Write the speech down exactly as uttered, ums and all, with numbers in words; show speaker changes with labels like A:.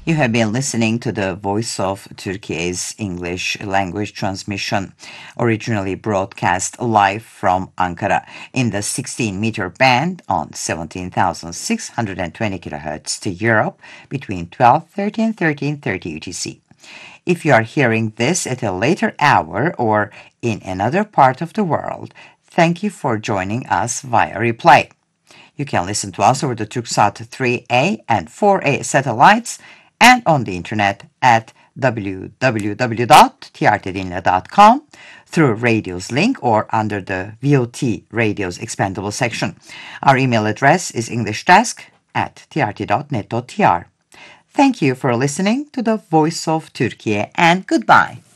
A: You have been listening to the Voice of Turkey's English language transmission, originally broadcast live from Ankara in the sixteen meter band on seventeen thousand six hundred twenty kilohertz to Europe between twelve thirty and thirteen thirty U T C. If you are hearing this at a later hour or in another part of the world, thank you for joining us via replay. You can listen to us over the Turksat three A and four A satellites and on the internet at w w w dot t r t dinle dot com through Radio's link or under the V O T Radio's expandable section. Our email address is englishdesk at t r t dot net dot t r. Thank you for listening to the Voice of Turkey and goodbye.